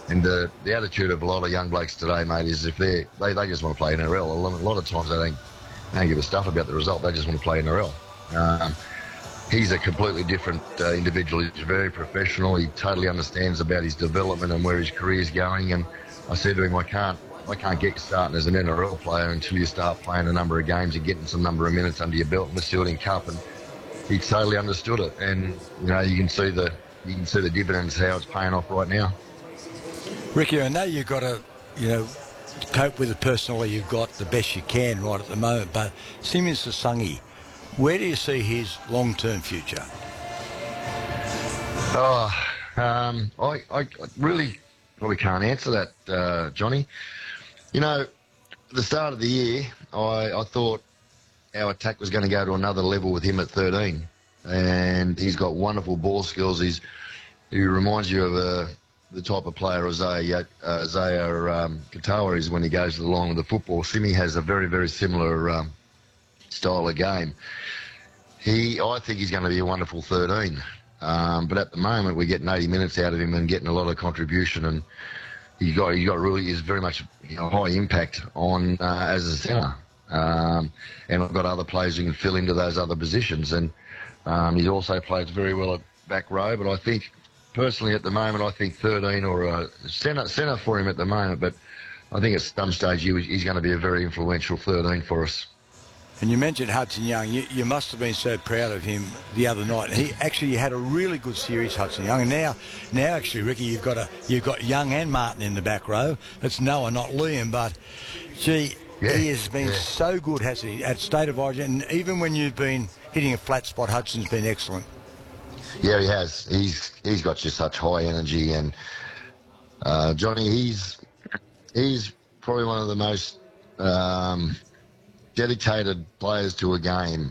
And the attitude of a lot of young blokes today, mate, is if they just want to play NRL. A lot of times they don't give a stuff about the result. They just want to play NRL. He's a completely different individual. He's very professional. He totally understands about his development and where his career's going. And I said to him, I can't get you starting as an NRL player until you start playing a number of games and getting some number of minutes under your belt in the Stilton Cup. And he totally understood it. And you can see the dividends, how it's paying off right now. Ricky, I know you've got to cope with the personality you've got the best you can right at the moment. But Simon Sasangi, where do you see his long-term future? I really probably can't answer that, Johnny. At the start of the year, I thought our attack was going to go to another level with him at 13. And he's got wonderful ball skills. He reminds you of the type of player Isaiah Katoa is when he goes along with the football. Simi has a very, very similar style of game. I think he's going to be a wonderful 13. But at the moment, we're getting 80 minutes out of him and getting a lot of contribution. And he is very much high impact on as a centre. And I've got other players who can fill into those other positions. And he also plays very well at back row. But I think, personally, at the moment, I think 13 or a centre for him at the moment. But I think at some stage he's going to be a very influential 13 for us. And you mentioned Hudson Young. You must have been so proud of him the other night. He actually had a really good series, Hudson Young. And now actually, Ricky, you've got Young and Martin in the back row. It's Noah, not Liam. But gee, he has been so good, hasn't he, at State of Origin? And even when you've been hitting a flat spot, Hudson's been excellent. Yeah, he has. He's got just such high energy, and Johnny, he's probably one of the most dedicated players to a game.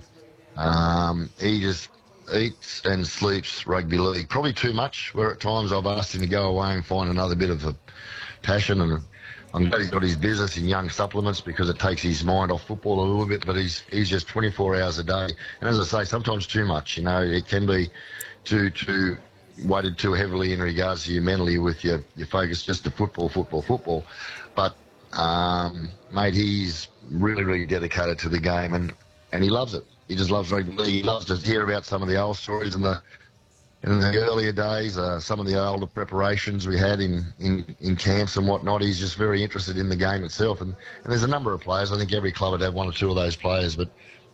He just eats and sleeps rugby league, probably too much, where at times I've asked him to go away and find another bit of a passion. And I'm glad he's got his business in Young Supplements because it takes his mind off football a little bit, but he's just 24 hours a day. And as I say, sometimes too much. It can be too weighted too heavily in regards to you mentally with your focus just to football. But, mate, he's really, really dedicated to the game, and he loves it. He just loves rugby league. He loves to hear about some of the old stories in the earlier days, some of the older preparations we had in camps and whatnot. He's just very interested in the game itself, and there's a number of players. I think every club would have one or two of those players, but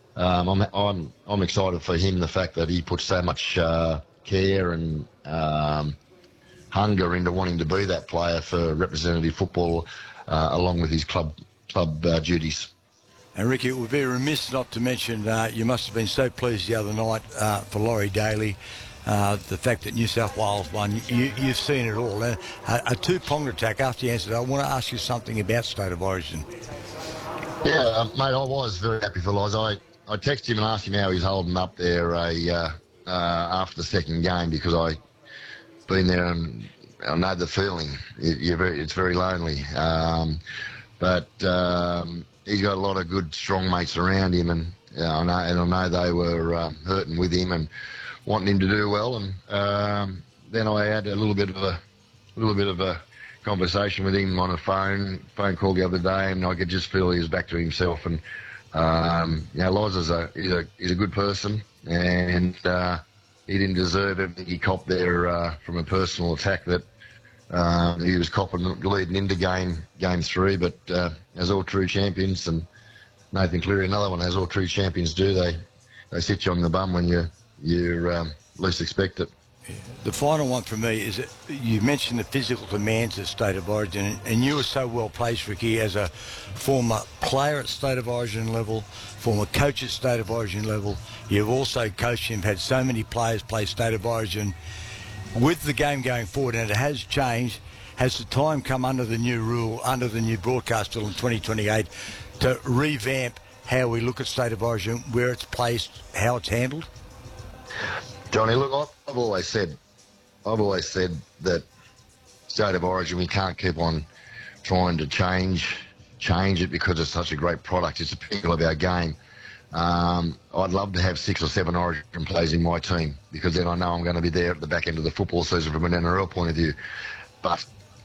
I'm excited for him, the fact that he puts so much care and hunger into wanting to be that player for representative football, along with his club duties. And Ricky, it would be remiss not to mention you must have been so pleased the other night for Laurie Daly, the fact that New South Wales won. You've seen it all. A two-pronged attack. After you answered, I want to ask you something about State of Origin. Yeah, mate, I was very happy for Loz. I texted him and asked him how he's holding up there after the second game, because I've been there and I know the feeling. It's very lonely. But he's got a lot of good, strong mates around him, and I know they were hurting with him and wanting him to do well. And then I had a little bit of a conversation with him on a phone call the other day, and I could just feel he was back to himself. And Loz is a good person, and he didn't deserve everything he copped there from a personal attack that he was copping leading into game 3. But as all true champions, and Nathan Cleary, another one, as all true champions do, they sit you on the bum when you least expect it. The final one for me is that you mentioned the physical demands of State of Origin, and you were so well placed, Ricky, as a former player at State of Origin level, former coach at State of Origin level. You've also coached and had so many players play State of Origin. With the game going forward, and it has changed, has the time come under the new rule, under the new broadcast rule in 2028, to revamp how we look at State of Origin, where it's placed, how it's handled? Johnny, look, I've always said that State of Origin, we can't keep on trying to change it because it's such a great product. It's a pinnacle of our game. I'd love to have 6 or 7 Origin players in my team, because then I know I'm going to be there at the back end of the football season from an NRL point of view. But